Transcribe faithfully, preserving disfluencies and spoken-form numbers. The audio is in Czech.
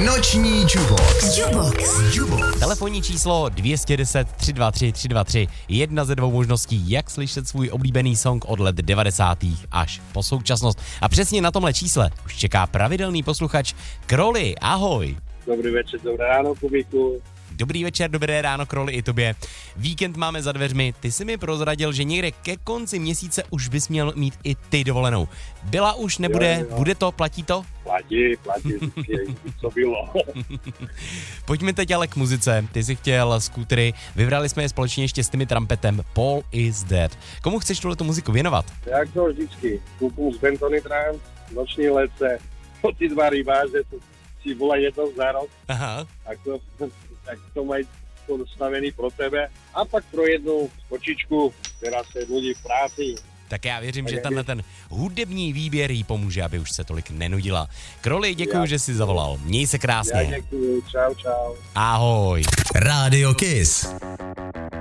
Noční Jukebox. Jukebox. Jukebox. Telefonní číslo dvě stě deset tři dva tři tři dva tři. Jedna ze dvou možností, jak slyšet svůj oblíbený song od let devadesátých až po současnost. A přesně na tomhle čísle už čeká pravidelný posluchač Kroli. Ahoj. Dobrý večer, dobré ráno, Kubíku. Dobrý večer, dobré ráno, Kroli, i tobě. Víkend máme za dveřmi. Ty jsi mi prozradil, že někde ke konci měsíce už bys měl mít i ty dovolenou. Byla už, nebude, Jo, jo. bude to, platí to? Platí, platí, co bylo. Pojďme teď ale k muzice. Ty jsi chtěl skútry, vybrali jsme je společně ještě s Timmy Trumpetem. Paul is Dead. Komu chceš tuhletu muziku věnovat? Jak to vždycky, klukům z Bentony Trans, noční lece, to ty dva rybáře, to si bola jednou za rok, Aha. tak to, tak to mají postavený pro tebe. A pak pro jednu kočičku, která se nudí v práci. Tak já věřím, Tak že jak tenhle je- ten hudební výběr jí pomůže, aby už se tolik nenudila. Kroli, děkuji, Já- že jsi zavolal. Měj se Já krásně. děkuju, čau, čau. Ahoj. Rádio Kiss.